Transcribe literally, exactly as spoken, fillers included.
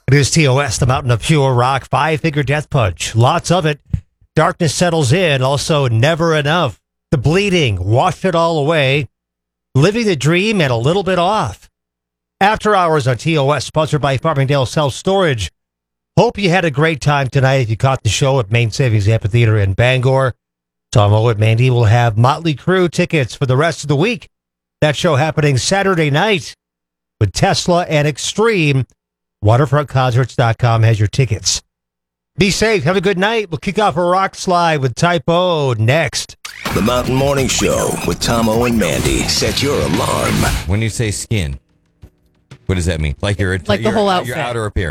It is T O S, the mountain of pure rock, five-finger death punch. Lots of it. Darkness settles in. Also, never enough. The bleeding, wash it all away. Living the dream and a little bit off. After hours on T O S, sponsored by Farmingdale Self-Storage. Hope you had a great time tonight. If you caught the show at Main Savings Amphitheater in Bangor, Tom O and Mandy will have Motley Crue tickets for the rest of the week. That show happening Saturday night with Tesla and Extreme. waterfront concerts dot com has your tickets. Be safe. Have a good night. We'll kick off a rock slide with Type O next. The Mountain Morning Show with Tom O and Mandy. Set your alarm. When you say skin, what does that mean? Like your Like the your, whole outfit. Your outer appearance.